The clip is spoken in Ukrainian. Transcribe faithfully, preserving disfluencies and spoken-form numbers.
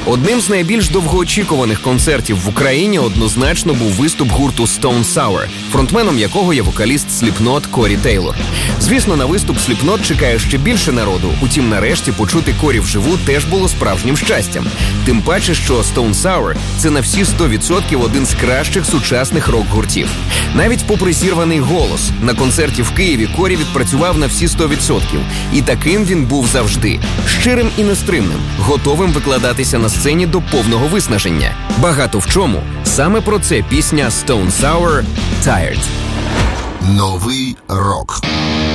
Одним з найбільш довгоочікуваних концертів в Україні однозначно був виступ гурту Stone Sour, фронтменом якого є вокаліст Slipknot Корі Тейлор. Звісно, на виступ Slipknot чекає ще більше народу, утім нарешті почути Корі вживу теж було справжнім щастям. Тим паче, що Stone Sour – це на всі сто відсотків один з кращих сучасних рок-гуртів. Навіть попри зірваний голос, на концерті в Києві Корі відпрацював на всі сто відсотків. І таким він був завжди – щирим і нестримним, готовим викладатися на сцені до повного виснаження. Багато в чому саме про це пісня Stone Sour «Tired». Новий рок.